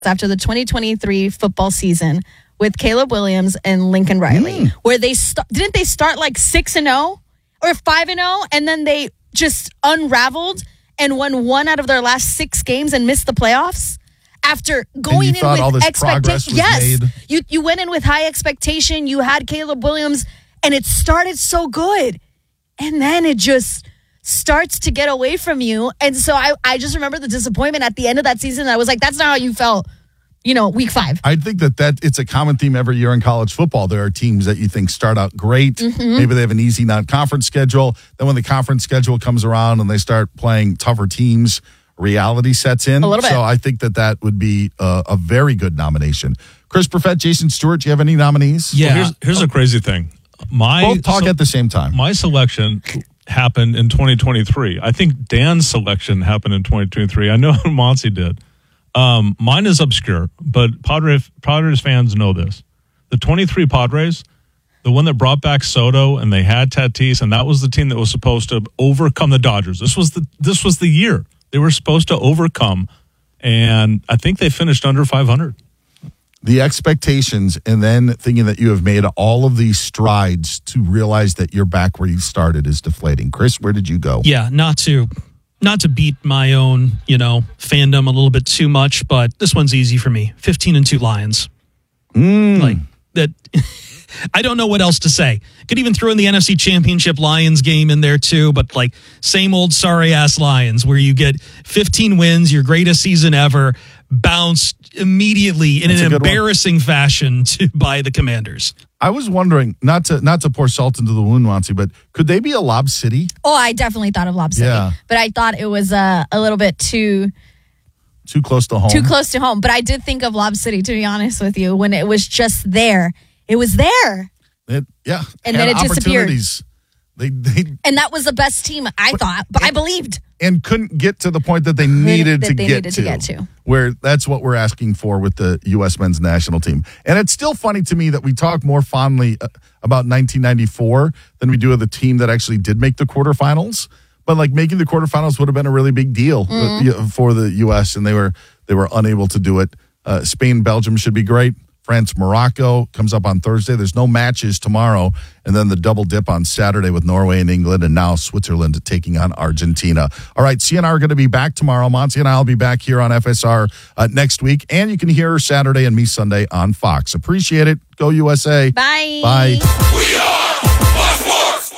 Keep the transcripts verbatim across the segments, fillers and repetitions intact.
after the twenty twenty-three football season with Caleb Williams and Lincoln Riley, mm. where they st- didn't they start like six and zero or five and zero, and then they just unraveled and won one out of their last six games and missed the playoffs after going in with expectation. Yes, made. you you went in with high expectation. You had Caleb Williams, and it started so good, and then it just starts to get away from you. And so I, I just remember the disappointment at the end of that season. I was like, that's not how you felt, you know, week five. I think that, that it's a common theme every year in college football. There are teams that you think start out great. Mm-hmm. Maybe they have an easy non-conference schedule. Then when the conference schedule comes around and they start playing tougher teams, reality sets in. A little bit. So I think that that would be a, a very good nomination. Chris Perfett, Jason Stewart, do you have any nominees? Yeah. Well, here's here's a crazy thing. My Both talk so, at the same time. My selection happened in twenty twenty-three. I think Dan's selection happened in twenty twenty-three. I know Monty did. Um, mine is obscure, but Padres, Padres fans know this. The twenty-three Padres, the one that brought back Soto and they had Tatis, and that was the team that was supposed to overcome the Dodgers. This was the this was the year they were supposed to overcome, and I think they finished under five hundred. The expectations, and then thinking that you have made all of these strides to realize that you're back where you started is deflating. Chris, where did you go? Yeah, not to not to beat my own, you know, fandom a little bit too much, but this one's easy for me. fifteen and two Lions. Mm. Like that. I don't know what else to say. Could even throw in the N F C Championship Lions game in there too, but like same old sorry ass Lions where you get fifteen wins, your greatest season ever, bounced immediately in That's an embarrassing one. fashion to by the Commanders. I was wondering, not to not to pour salt into the wound, Monty, but could they be a Lob City? Oh, I definitely thought of Lob City, yeah. but I thought it was uh, a little bit too too close to home. Too close to home. But I did think of Lob City, to be honest with you, when it was just there. It was there. It, yeah. And then it disappeared. They, they, and that was the best team, I but, thought, but and, I believed. And couldn't get to the point that they needed, that to, they get needed to, to get to. Where that's what we're asking for with the U S men's national team. And it's still funny to me that we talk more fondly about nineteen ninety-four than we do of the team that actually did make the quarterfinals. But like making the quarterfinals would have been a really big deal mm-hmm. for the U S, and they were they were unable to do it. Uh, Spain, Belgium should be great. France, Morocco comes up on Thursday. There's no matches tomorrow. And then the double dip on Saturday with Norway and England, and now Switzerland taking on Argentina. All right, C N R are going to be back tomorrow. Monty and I will be back here on F S R uh, next week. And you can hear Saturday and me Sunday on Fox. Appreciate it. Go U S A. Bye. Bye. We are Fox Sports.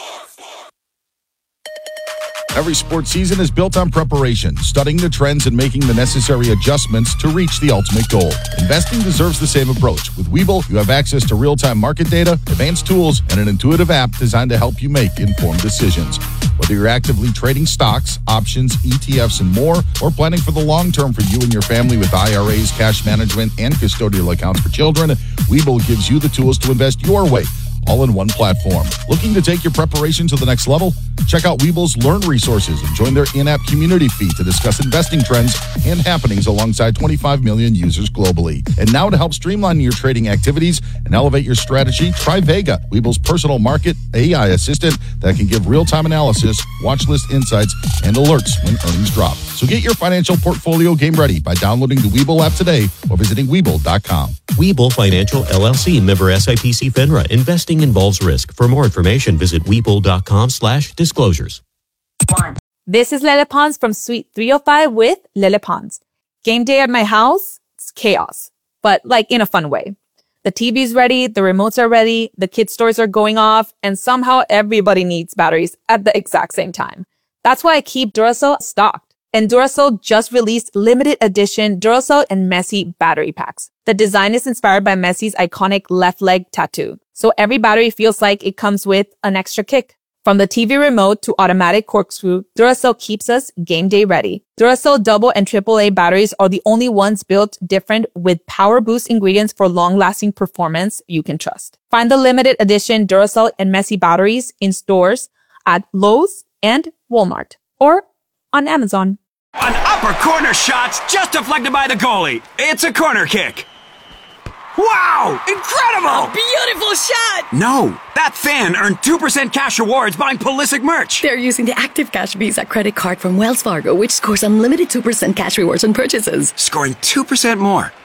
Every sports season is built on preparation, studying the trends and making the necessary adjustments to reach the ultimate goal. Investing deserves the same approach. With Webull, you have access to real-time market data, advanced tools, and an intuitive app designed to help you make informed decisions. Whether you're actively trading stocks, options, E T Fs, and more, or planning for the long term for you and your family with I R As, cash management, and custodial accounts for children, Webull gives you the tools to invest your way, all in one platform. Looking to take your preparation to the next level? Check out Webull's Learn resources and join their in-app community feed to discuss investing trends and happenings alongside twenty-five million users globally. And now to help streamline your trading activities and elevate your strategy, try Vega, Webull's personal market A I assistant that can give real-time analysis, watch list insights, and alerts when earnings drop. So get your financial portfolio game ready by downloading the Webull app today or visiting Webull dot com. Webull Financial, L L C, member S I P C FINRA. Investing involves risk. For more information, visit Webull.com slash disclosures. This is Lele Pons from Suite three oh five with Lele Pons. Game day at my house, it's chaos, but like in a fun way. The T V's ready, the remotes are ready, the kids' toys are going off, and somehow everybody needs batteries at the exact same time. That's why I keep Duracell stocked. And Duracell just released limited edition Duracell and Messi battery packs. The design is inspired by Messi's iconic left leg tattoo, so every battery feels like it comes with an extra kick. From the T V remote to automatic corkscrew, Duracell keeps us game day ready. Duracell double and triple A batteries are the only ones built different with power boost ingredients for long-lasting performance you can trust. Find the limited edition Duracell and Messi batteries in stores at Lowe's and Walmart or on Amazon. An upper corner shot's just deflected by the goalie. It's a corner kick. Wow! Incredible! A beautiful shot! No, that fan earned two percent cash rewards buying Pulisic merch. They're using the Active Cash Visa credit card from Wells Fargo, which scores unlimited two percent cash rewards on purchases. Scoring two percent more.